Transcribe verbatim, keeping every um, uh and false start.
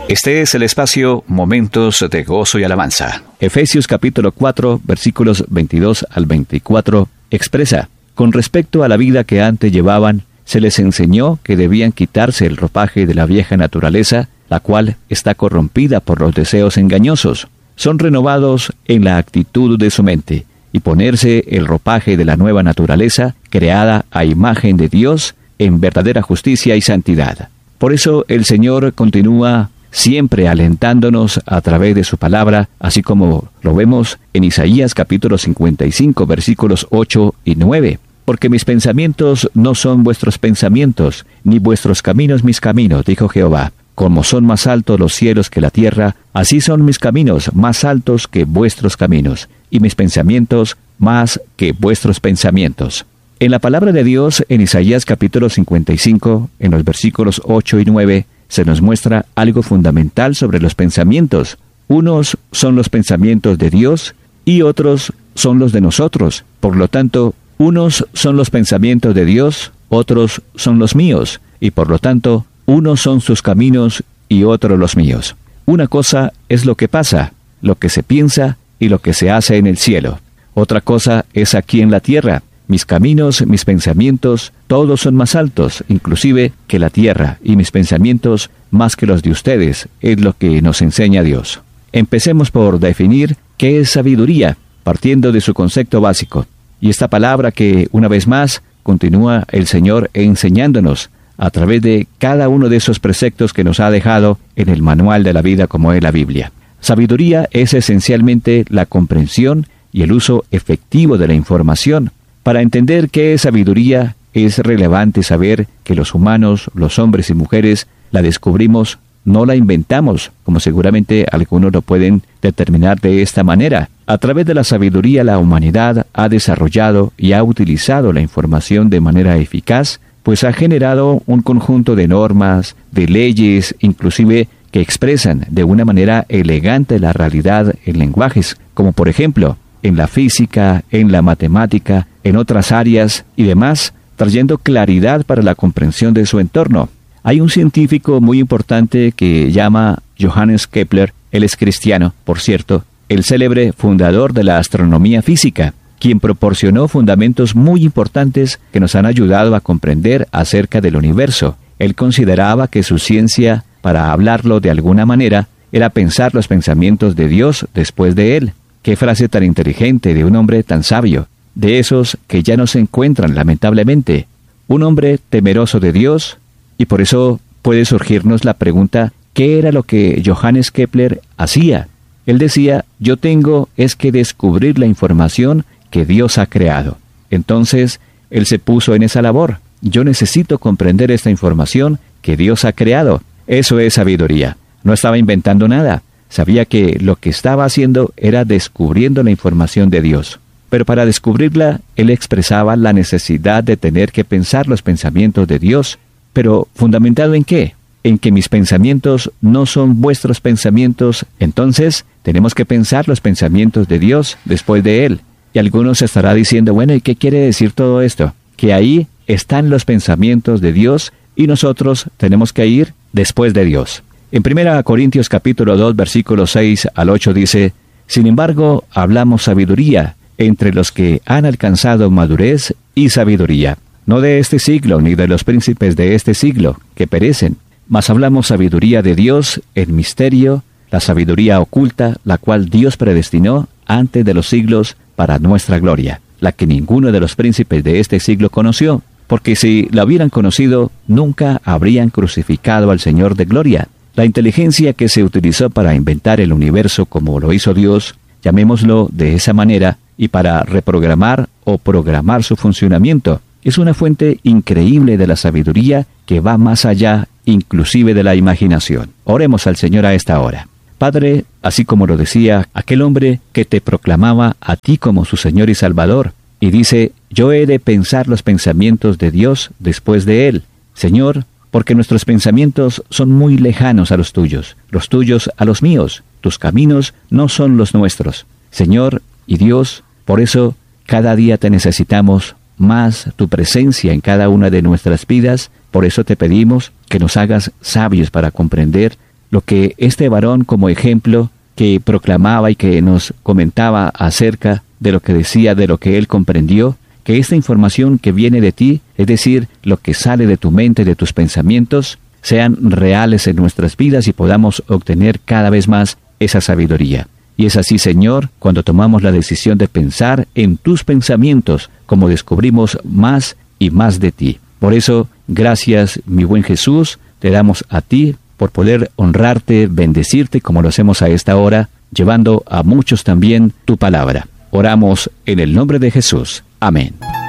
Este es el espacio Momentos de Gozo y Alabanza. Efesios capítulo cuatro, versículos veintidós al veinticuatro, expresa: con respecto a la vida que antes llevaban, se les enseñó que debían quitarse el ropaje de la vieja naturaleza, la cual está corrompida por los deseos engañosos. Son renovados en la actitud de su mente, y ponerse el ropaje de la nueva naturaleza, creada a imagen de Dios, en verdadera justicia y santidad. Por eso el Señor continúa siempre alentándonos a través de su palabra, así como lo vemos en Isaías capítulo cincuenta y cinco, versículos ocho y nueve. Porque mis pensamientos no son vuestros pensamientos, ni vuestros caminos mis caminos, dijo Jehová. Como son más altos los cielos que la tierra, así son mis caminos más altos que vuestros caminos, y mis pensamientos más que vuestros pensamientos. En la palabra de Dios, en Isaías capítulo cincuenta y cinco, en los versículos ocho y nueve, se nos muestra algo fundamental sobre los pensamientos. Unos son los pensamientos de Dios y otros son los de nosotros. Por lo tanto, unos son los pensamientos de Dios, otros son los míos, y por lo tanto, unos son sus caminos y otros los míos. Una cosa es lo que pasa, lo que se piensa y lo que se hace en el cielo. Otra cosa es aquí en la tierra. Mis caminos, mis pensamientos, todos son más altos, inclusive que la tierra, y mis pensamientos más que los de ustedes, es lo que nos enseña Dios. Empecemos por definir qué es sabiduría, partiendo de su concepto básico. Y esta palabra que, una vez más, continúa el Señor enseñándonos a través de cada uno de esos preceptos que nos ha dejado en el manual de la vida como es la Biblia. Sabiduría es esencialmente la comprensión y el uso efectivo de la información. Para entender qué es sabiduría, es relevante saber que los humanos, los hombres y mujeres, la descubrimos, no la inventamos, como seguramente algunos lo pueden determinar de esta manera. A través de la sabiduría, la humanidad ha desarrollado y ha utilizado la información de manera eficaz, pues ha generado un conjunto de normas, de leyes, inclusive que expresan de una manera elegante la realidad en lenguajes, como por ejemplo, en la física, en la matemática, en otras áreas y demás, trayendo claridad para la comprensión de su entorno. Hay un científico muy importante que llama Johannes Kepler, él es cristiano, por cierto, el célebre fundador de la astronomía física, quien proporcionó fundamentos muy importantes que nos han ayudado a comprender acerca del universo. Él consideraba que su ciencia, para hablarlo de alguna manera, era pensar los pensamientos de Dios después de él. ¡Qué frase tan inteligente de un hombre tan sabio! De esos que ya no se encuentran, lamentablemente. Un hombre temeroso de Dios, y por eso puede surgirnos la pregunta, ¿qué era lo que Johannes Kepler hacía? Él decía, yo tengo es que descubrir la información que Dios ha creado. Entonces, él se puso en esa labor. Yo necesito comprender esta información que Dios ha creado. Eso es sabiduría. No estaba inventando nada. Sabía que lo que estaba haciendo era descubriendo la información de Dios. Pero para descubrirla, él expresaba la necesidad de tener que pensar los pensamientos de Dios. ¿Pero fundamentado en qué? En que mis pensamientos no son vuestros pensamientos. Entonces, tenemos que pensar los pensamientos de Dios después de él. Y algunos estará diciendo, bueno, ¿y qué quiere decir todo esto? Que ahí están los pensamientos de Dios y nosotros tenemos que ir después de Dios. En primera Corintios capítulo dos, versículos seis al ocho dice, sin embargo, hablamos sabiduría entre los que han alcanzado madurez y sabiduría, no de este siglo ni de los príncipes de este siglo, que perecen, mas hablamos sabiduría de Dios en misterio, la sabiduría oculta, la cual Dios predestinó antes de los siglos para nuestra gloria, la que ninguno de los príncipes de este siglo conoció, porque si la hubieran conocido, nunca habrían crucificado al Señor de gloria. La inteligencia que se utilizó para inventar el universo como lo hizo Dios, llamémoslo de esa manera, y para reprogramar o programar su funcionamiento, es una fuente increíble de la sabiduría que va más allá, inclusive de la imaginación. Oremos al Señor a esta hora. Padre, así como lo decía aquel hombre que te proclamaba a ti como su Señor y Salvador, y dice, yo he de pensar los pensamientos de Dios después de él. Señor, porque nuestros pensamientos son muy lejanos a los tuyos, los tuyos a los míos. Tus caminos no son los nuestros. Señor y Dios, por eso cada día te necesitamos más, tu presencia en cada una de nuestras vidas. Por eso te pedimos que nos hagas sabios para comprender lo que este varón como ejemplo que proclamaba y que nos comentaba acerca de lo que decía, de lo que él comprendió, que esta información que viene de ti, es decir, lo que sale de tu mente, de tus pensamientos, sean reales en nuestras vidas y podamos obtener cada vez más esa sabiduría. Y es así, Señor, cuando tomamos la decisión de pensar en tus pensamientos, como descubrimos más y más de ti. Por eso, gracias, mi buen Jesús, te damos a ti por poder honrarte, bendecirte, como lo hacemos a esta hora, llevando a muchos también tu palabra. Oramos en el nombre de Jesús. Amén.